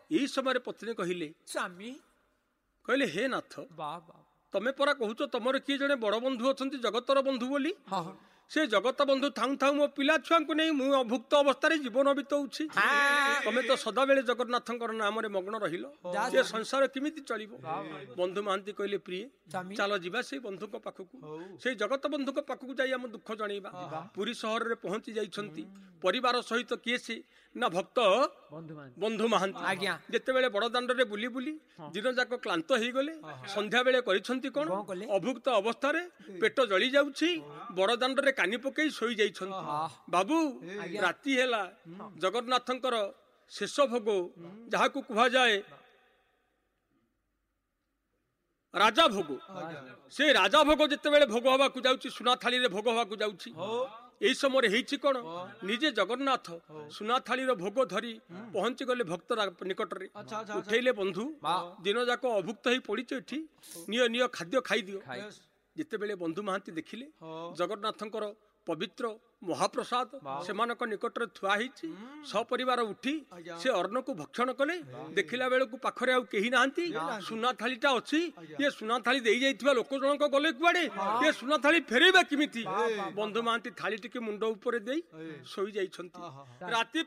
ଏଇ ସମୟରେ ପତ୍ନୀ କହିଲେ ସ୍ୱାମୀ କହିଲେ ହେ ନାଥ ତମେ ପରା କହୁଛ ତମର କିଏ ଜଣେ ବଡ ବନ୍ଧୁ ଅଛନ୍ତି ଜଗତର ବନ୍ଧୁ ବୋଲି। ସେ ଜଗତ ବନ୍ଧୁ ଥାଉ ଥାଉ ମୋ ପିଲା ଛୁଆଙ୍କୁ ନେଇ ମୁଁ ଅଭୁକ୍ତ ଅବସ୍ଥାରେ ଜୀବନ ବିତଉଛି। ତମେ ତ ସଦାବେଳେ ଜଗନ୍ନାଥଙ୍କର ନାମରେ ମଗ୍ନ ରହିଲ, ଏ ସଂସାର କେମିତି ଚଳିବ? ବନ୍ଧୁ ମହାନ୍ତି କହିଲେ ପ୍ରିୟ ଚାଲ ଯିବା ସେଇ ବନ୍ଧୁଙ୍କ ପାଖକୁ, ସେଇ ଜଗତ ବନ୍ଧୁଙ୍କ ପାଖକୁ ଯାଇ ଆମ ଦୁଃଖ ଜଣେଇବା। ପୁରୀ ସହରରେ ପହଞ୍ଚି ଯାଇଛନ୍ତି ପରିବାର ସହିତ। କିଏ ସେ ନା ଭକ୍ତ ବନ୍ଧୁ ମହାନ୍ତି। ଯେତେବେଳେ ବଡଦାଣ୍ଡରେ ବୁଲି ବୁଲି ଦିନ ଯାକ କ୍ଳାନ୍ତ ହେଇଗଲେ, ସନ୍ଧ୍ୟା ବେଳେ କରିଛନ୍ତି କଣ, ଅଭୁକ୍ତ ଅବସ୍ଥାରେ ପେଟ ଜଳି ଯାଉଛି, ବଡଦାଣ୍ଡରେ କାନି ପକେଇ ଶୋଇ ଯାଇଛନ୍ତି। ବାବୁ ରାତି ହେଲା, ଜଗନ୍ନାଥଙ୍କର ଶେଷ ଭୋଗ ଯାହାକୁ କୁହାଯାଏ ରାଜା ଭୋଗ, ସେ ରାଜା ଭୋଗ ଯେତେବେଳେ ଭୋଗ ହବାକୁ ଯାଉଛି, ସୁନା ଥାଳିରେ ଭୋଗ ହବାକୁ ଯାଉଛି, এই ସମୟରେ ହେଇଛି କଣ, ନିଜେ ଜଗନ୍ନାଥ ସୁନା ଥାଳିର ଭୋଗ ଧରି ପହଞ୍ଚି ଗଲେ ଭକ୍ତ ନିକଟରେ। ଉଠେଇଲେ ବନ୍ଧୁ ଦିନ ଯାକ ଅଭୁକ୍ତ ହେଇ ପଡିଛ ଏଠି, ନିଅ ନିଅ ଖାଦ୍ୟ ଖାଇଦିଅ। ଯେତେବେଳେ ବନ୍ଧୁ ମହାନ୍ତି ଦେଖିଲେ ଜଗନ୍ନାଥଙ୍କର ପବିତ୍ର ମହାପ୍ରସାଦ ସେମାନଙ୍କ ନିକଟରେ ଥୁଆ ହେଇଛି, ସପରିବାର ଉଠି ସେ ଅର୍ଣ୍ଣକୁ ଭକ୍ଷଣ କଲେ। ଦେଖିଲା ବେଳକୁ ପାଖରେ ଆଉ କେହି ନାହାନ୍ତି, ସୁନା ଥାଳିଟା ଅଛି। ଇଏ ସୁନା ଥାଳି ଦେଇ ଯାଇଥିବା ଲୋକ ଜଣକ ଗଲେ କୁଆଡେ, ଇଏ ସୁନା ଥାଳି ଫେରେଇବା କେମିତି? ବନ୍ଧୁ ମହାନ୍ତି ଥାଳି ଟିକେ ମୁଣ୍ଡ ଉପରେ ଦେଇ ଶୋଇ ଯାଇଛନ୍ତି। ରାତି